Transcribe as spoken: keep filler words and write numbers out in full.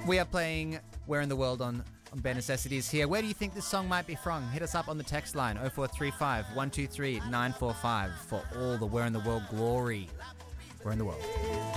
We are playing Where in the World on, on Bare Necessities here. Where do you think this song might be from? Hit us up on the text line oh four three five, one two three, nine four five for all the Where in the World glory. Where in the World.